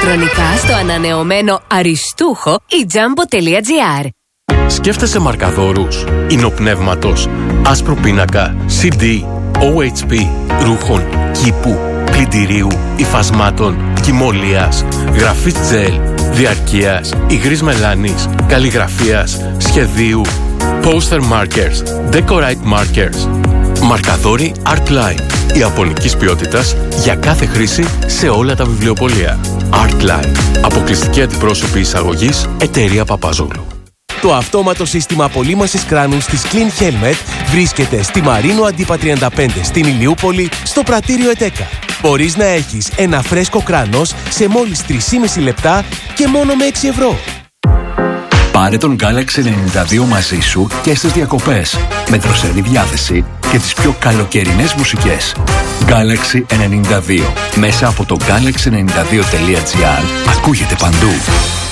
ηλεκτρονικά στο ανανεωμένο αριστούχο ή jumbo.gr. Σκέφτεσαι μαρκαδόρους, υνοπνεύματος, άσπρο πίνακα, CD, OHP, ρούχων, κήπου, πλυντηρίου, υφασμάτων, κυμολίας, γραφής τζελ, διαρκείας, υγρής μελάνης, καλλιγραφίας, σχεδίου, poster markers, decorate markers. Μαρκαδόροι Artline, ιαπωνικής ποιότητας για κάθε χρήση σε όλα τα βιβλιοπωλεία. Artline, αποκλειστική αντιπρόσωπη εισαγωγής, εταιρεία Παπαζόγλου. Το αυτόματο σύστημα απολύμασης κράνους της Clean Helmet βρίσκεται στη Μαρίνο Αντίπα 35 στην Ηλιούπολη, στο πρατήριο ΕΤΕΚΑ. Μπορείς να έχεις ένα φρέσκο κράνος σε μόλις 3,5 λεπτά και μόνο με 6 ευρώ. Πάρε τον Galaxy 92 μαζί σου και στις διακοπές, με δροσερή διάθεση και τις πιο καλοκαιρινές μουσικές. Galaxy 92. Μέσα από το galaxy92.gr ακούγεται παντού.